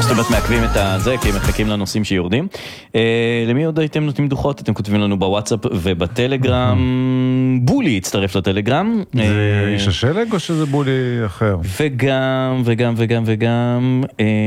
זאת אומרת, מעכבים את זה, כי הם מחכים לנושאים שיורדים. למי עוד הייתם נותנים דוחות? אתם כותבים לנו בוואטסאפ ובטלגרם. בולי הצטרף לטלגרם. זה איש השלג או שזה בולי אחר? וגם,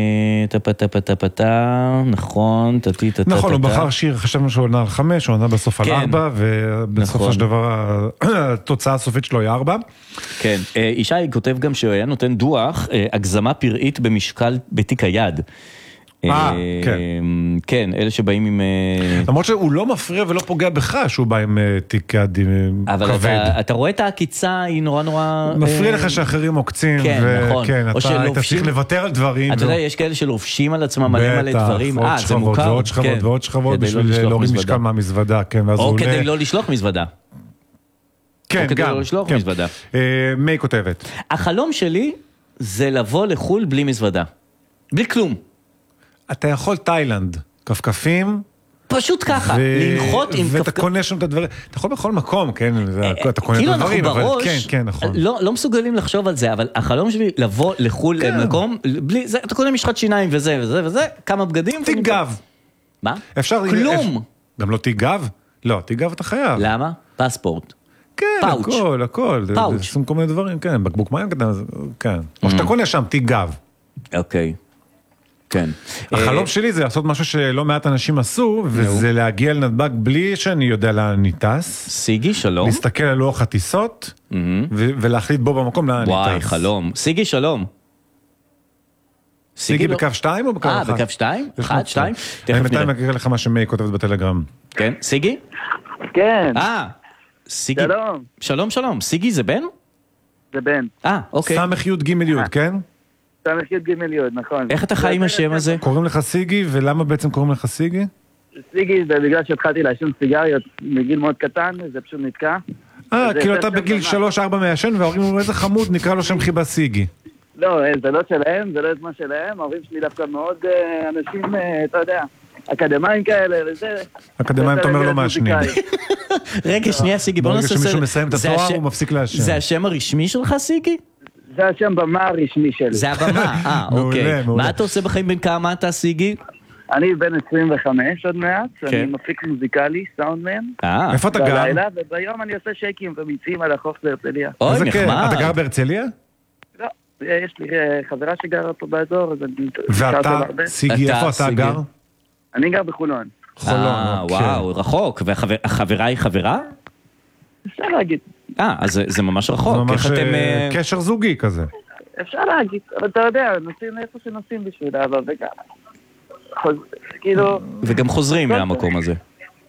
טפטה, נכון, נכון, הוא בחר שיר, חשבנו שהוא עונה על 5, הוא עונה בסוף על 4, ובסופו של דבר התוצאה הסופית שלו היא 4. כן, ישי כותב גם שהוא היה נותן דוח, הגזמה פראית במשקל בתיק היד. כן. כן, אלה שבאים עם... למרות שהוא לא מפריע ולא פוגע בך שהוא בא עם תיק יד כבד. אבל אתה רואה את העקיצה, היא נורא... מפריע לך שאחרים עוקצים. כן, נכון. וכן, אתה צריך לוותר על דברים. אתה יודע, יש כאלה שלובשים על עצמם מלא דברים. זה מוכר. ועוד שכבות ועוד שכבות בשביל להוריד משקל מהמזוודה. או כדי לא לשלוח מזוודה. כן, או כדי גם. לא לשלוח מזוודה. מי כותבת? החלום שלי זה לבוא לחול בלי מזוודה. בלי כלום. אתה יכול תאילנד, כפכפים. פשוט ככה, לנחות עם ואתה קונה שם את הדברים. אתה יכול בכל מקום, כן? אתה קונה את הדברים, אבל כן, נכון. לא מסוגלים לחשוב על זה, אבל החלום שלי לבוא לחול למקום, אתה קונה משחת שיניים וזה, כמה בגדים. תיק גב. מה? כלום. גם לא תיק גב? לא, תיק גב אתה חייב. למה? פספורט. כן, הכל. פאוץ'. עושים כל מיני דברים, כן, בקבוק מים קטן, כן. או שאתה קונה שם תיק גב. אוקיי. כן. החלום שלי זה לעשות משהו שלא מעט אנשים עשו, וזה להגיע לנתב"ג בלי שאני יודע לאן אני טס. סיגי, שלום. להסתכל על לוח הטיסות, ולהחליט בו במקום לאן אני טס. וואי, חלום. סיגי, שלום. סיגי בקו 2 או בקו 1? בקו 2? 1, 2? אני מתי מכיר לך מה שמי כותבת בטלגרם. כן, סיגי? כן. סיגי. שלום. שלום. סיגי זה בן? זה בן. אוקיי. סמך י' ג' י', כן? סמך י' ג' י', נכון. איך אתה חי עם השם הזה? קוראים לך סיגי, ולמה בעצם קוראים לך סיגי? סיגי זה בגלל שהתחלתי לעשן סיגריות מגיל מאוד קטן, זה פשוט נתקע. כאילו אתה בגיל 3-4 מהשן, וההורים אומרים איזה חמוד, נקרא לו שם חיבה סיגי. לא, זה לא שלהם, זה לא הזמן שלהם, ההורים שלי דווקא מאוד אנשים, אתה יודע, אקדמיים כאלה, וזה... אקדמיים, אתה אומר לא מעשנים. רגע, שנייה סיגי, בוא נעשה... ברגע שמישהו מסיים את התואר, הוא מפסיק לעשן. זה השם הרשמי שלך סיגי? זה השם במה הרשמי שלי. זה הבמה, אוקיי. מה אתה עושה בחיים בין כמה אתה סיגי? אני בן 25 עוד מעט, אני מפיק מוזיקלי, סאונדמן. איפה אתה גר? וביום אני עושה שייקים ומיצים על החוף בהרצליה. אוי, נחמד. אתה גר בהרצליה? לא, יש לי חברה שגרה פה באזור, אז אני... ואתה, סיגי, איפה אתה גר? אני גר בחולון. וואו, רחוק. והחברה היא חברה? אפשר להגיד. אז זה ממש רחוק. זה ממש קשר זוגי כזה. אפשר להגיד, אבל אתה יודע, נוסעים איפה שנוסעים בשביל אהבה וגם. כאילו... וגם חוזרים מהמקום הזה.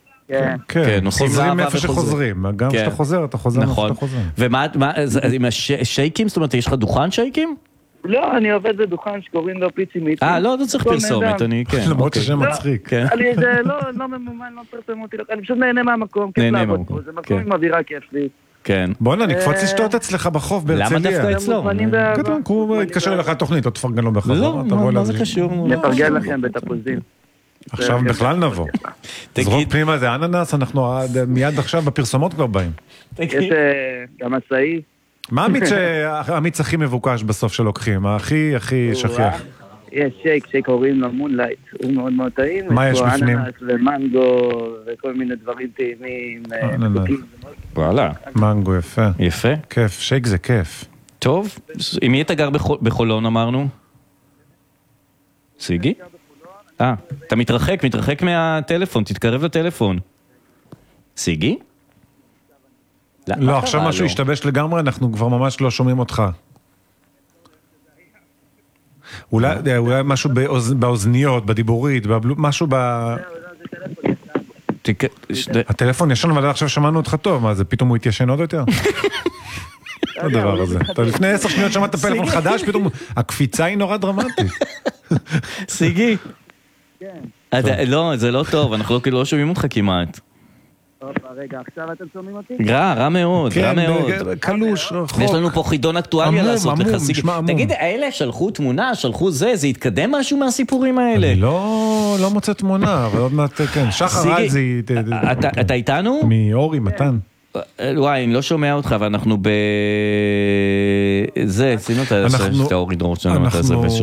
כן. חוזרים איפה שחוזרים. גם כשאתה חוזר, אתה חוזר איפה שאתה חוזר. ומה, עם השייקים? זאת אומרת, יש לך דוכן שייקים? לא, אני עובד בדוכן שקוראים לו פיצי מיצי. לא צריך פרסומת, אני כן. למרות ששם מצחיק. זה לא ממומן, לא פרסמו אותי, אני פשוט נהנה מהמקום, כיף לעבוד פה, זה מקום עם אווירה כיף לי. כן. בוא'נה, נקפוץ לשתות אצלך בחוף בהרצליה. למה דווקא אצלו? כתוב, הוא התקשר אליך התוכנית, או תפרגן לו בחזרה. לא, מה זה קשור? נפרגן לכם בתפוזים. עכשיו בכלל נבוא. זרוק פנימה זה אננס, אנחנו מיד עכשיו בפרסומות כבר באים. יש גם עשאי. מה המיץ הכי מבוקש בסוף שלוקחים? הכי שכיח? יש שייק קוראים לו מונלייט, הוא מאוד מאוד טעים. מה יש בפנים? אננס ומנגו וכל מיני דברים טעימים. וואלה. מנגו, יפה. יפה. כיף, שייק זה כיף. טוב, עם מי אתה גר בחולון אמרנו? סיגי? אתה מתרחק מהטלפון, תתקרב לטלפון. סיגי? לא, עכשיו משהו השתבש לגמרי, אנחנו כבר ממש לא שומעים אותך. אולי משהו באוזניות, בדיבורית, משהו הטלפון ישן, אבל עכשיו שמענו אותך טוב, מה זה, פתאום הוא התיישן עוד יותר? הדבר הזה. לפני 10 שניות שמעת פלאפון חדש, פתאום הקפיצה היא נורא דרמטית. סיגי? כן. לא, זה לא טוב, אנחנו לא שומעים אותך כמעט. רגע, עכשיו אתם שומעים אותי? רע מאוד, רע מאוד. קלוש, רחוק. יש לנו פה חידון אקטואליה לעשות לך סיגי. תגיד, האלה שלחו תמונה, שלחו זה התקדם משהו מהסיפורים האלה? אני לא מוצא תמונה, אבל עוד מעט, כן. שחר רזי. אתה איתנו? מאורי, מתן. וואי, אני לא שומע אותך, ואנחנו עשינו את האורי דרור שלנו,